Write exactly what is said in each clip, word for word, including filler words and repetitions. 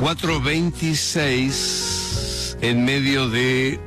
cuatro veintiséis en medio de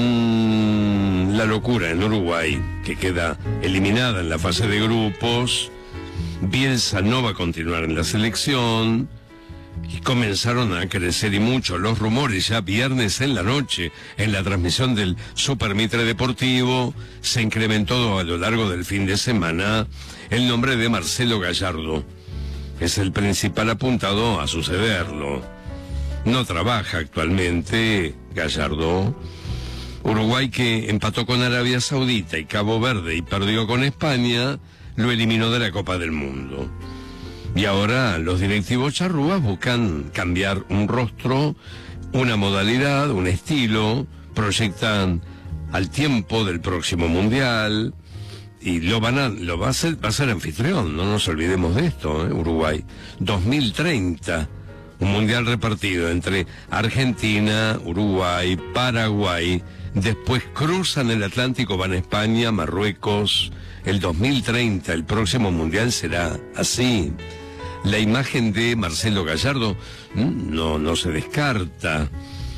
mmm, la locura en Uruguay, que queda eliminada en la fase de grupos. Bielsa no va a continuar en la selección. Y comenzaron a crecer y mucho los rumores. Ya viernes en la noche, en la transmisión del Super Mitre Deportivo, se incrementó a lo largo del fin de semana el nombre de Marcelo Gallardo. Es el principal apuntado a sucederlo. No trabaja actualmente Gallardo. Uruguay, que empató con Arabia Saudita y Cabo Verde y perdió con España, lo eliminó de la Copa del Mundo. Y ahora los directivos charrúas buscan cambiar un rostro, una modalidad, un estilo, proyectan al tiempo del próximo Mundial y lo van a, lo va a ser, va a ser anfitrión, no nos olvidemos de esto, ¿eh? Uruguay, dos mil treinta, un Mundial repartido entre Argentina, Uruguay, Paraguay, después cruzan el Atlántico, van a España, Marruecos. El dos mil treinta, el próximo Mundial será así. La imagen de Marcelo Gallardo no, no se descarta,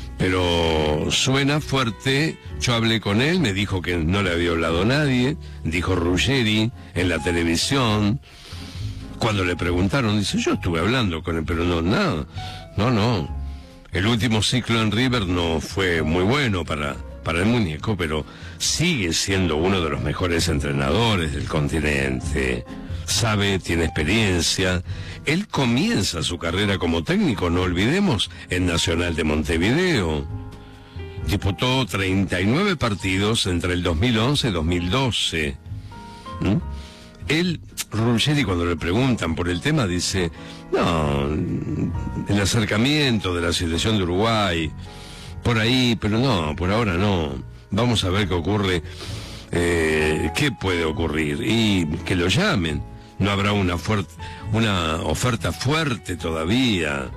pero suena fuerte. Yo hablé con él, me dijo que no le había hablado nadie, dijo Ruggeri en la televisión. Cuando le preguntaron, dice, yo estuve hablando con él, pero no, nada, no, no. El último ciclo en River no fue muy bueno para, para el muñeco, pero sigue siendo uno de los mejores entrenadores del continente. Sabe, tiene experiencia. Él comienza su carrera como técnico, no olvidemos, en Nacional de Montevideo. Disputó treinta y nueve partidos entre el dos mil once y dos mil doce. ¿Mm? Él, Ruggeri, cuando le preguntan por el tema, dice, no, el acercamiento de la selección de Uruguay, por ahí, pero no, por ahora no. Vamos a ver qué ocurre, eh, qué puede ocurrir, y que lo llamen. No habrá una, fuerte, una oferta fuerte todavía,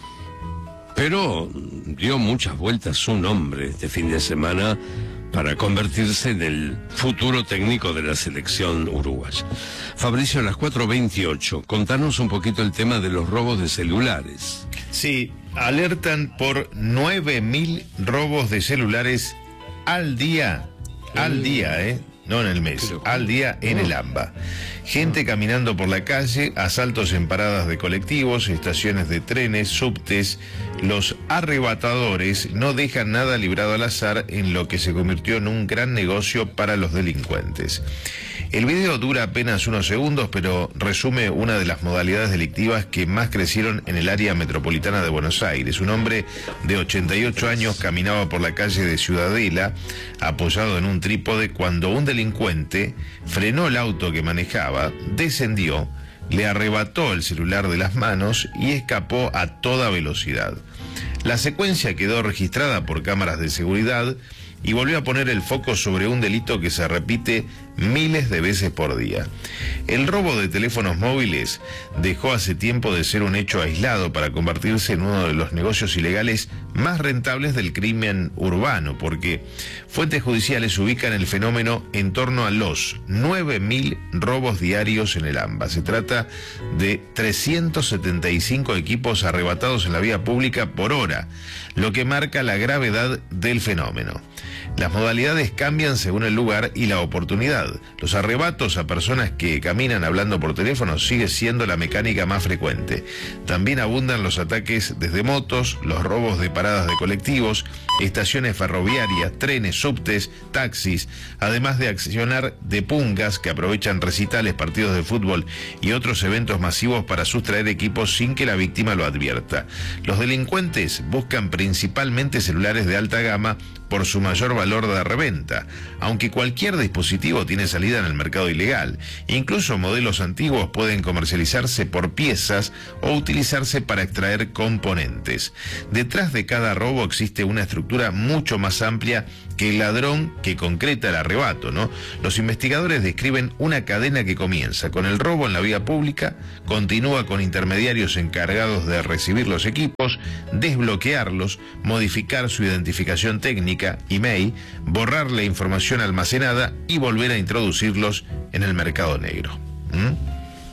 pero dio muchas vueltas su nombre este fin de semana para convertirse en el futuro técnico de la selección uruguaya. Fabricio, a las cuatro veintiocho, contanos un poquito el tema de los robos de celulares. Sí, alertan por nueve mil robos de celulares al día, al día, ¿eh? No en el mes, al día en el AMBA. Gente caminando por la calle, asaltos en paradas de colectivos, estaciones de trenes, subtes. Los arrebatadores no dejan nada librado al azar en lo que se convirtió en un gran negocio para los delincuentes. El video dura apenas unos segundos, pero resume una de las modalidades delictivas que más crecieron en el área metropolitana de Buenos Aires. Un hombre de ochenta y ocho años caminaba por la calle de Ciudadela, apoyado en un trípode, cuando un delincuente frenó el auto que manejaba, descendió, le arrebató el celular de las manos y escapó a toda velocidad. La secuencia quedó registrada por cámaras de seguridad y volvió a poner el foco sobre un delito que se repite miles de veces por día. El robo de teléfonos móviles dejó hace tiempo de ser un hecho aislado para convertirse en uno de los negocios ilegales más rentables del crimen urbano, porque fuentes judiciales ubican el fenómeno en torno a los nueve mil robos diarios en el AMBA. Se trata de trescientos setenta y cinco equipos arrebatados en la vía pública por hora, lo que marca la gravedad del fenómeno. Las modalidades cambian según el lugar y la oportunidad. Los arrebatos a personas que caminan hablando por teléfono sigue siendo la mecánica más frecuente. También abundan los ataques desde motos, los robos de paradas de colectivos, estaciones ferroviarias, trenes, subtes, taxis, además de accionar de pungas que aprovechan recitales, partidos de fútbol y otros eventos masivos para sustraer equipos sin que la víctima lo advierta. Los delincuentes buscan principalmente celulares de alta gama por su mayor valor de reventa, aunque cualquier dispositivo tiene salida en el mercado ilegal. Incluso modelos antiguos pueden comercializarse por piezas o utilizarse para extraer componentes. Detrás de cada robo existe una estructura mucho más amplia que el ladrón que concreta el arrebato, ¿no? Los investigadores describen una cadena que comienza con el robo en la vía pública, continúa con intermediarios encargados de recibir los equipos, desbloquearlos, modificar su identificación técnica, email, borrar la información almacenada y volver a introducirlos en el mercado negro. ¿Mm?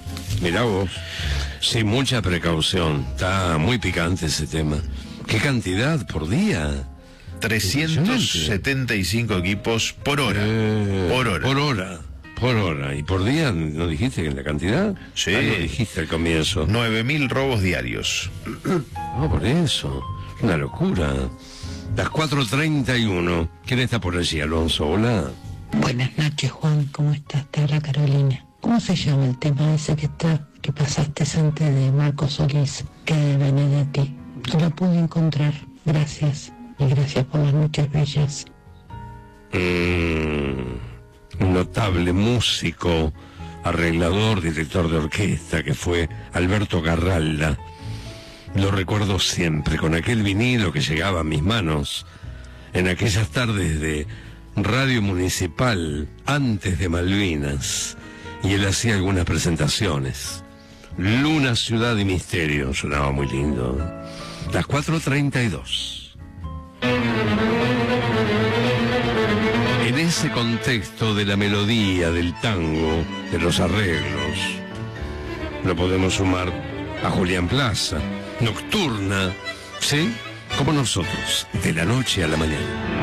Mirá vos. Sí, mucha precaución. Está muy picante ese tema. ¿Qué cantidad por día? trescientos setenta y cinco equipos por hora. Eh, por hora. Por hora. Por hora. ¿Y por día no dijiste que en la cantidad? Sí. Ah, lo dijiste al comienzo. nueve mil robos diarios. No, por eso. Una locura. Las cuatro treinta y uno. ¿Quién está por allí, Alonso? Hola. Buenas noches, Juan. ¿Cómo estás? Te habla Carolina. ¿Cómo se llama el tema ese que está que pasaste antes de Marco Solís, que de Benedetti? No lo pude encontrar. Gracias. Y gracias por las noches bellas. Mm, un notable músico, arreglador, director de orquesta, que fue Alberto Garralda. Lo recuerdo siempre, con aquel vinilo que llegaba a mis manos, en aquellas tardes de radio municipal, antes de Malvinas, y él hacía algunas presentaciones. Luna, Ciudad y Misterio, sonaba muy lindo. Las cuatro treinta y dos. En ese contexto de la melodía, del tango, de los arreglos, lo podemos sumar a Julián Plaza, Nocturna, ¿sí? Como nosotros, de la noche a la mañana.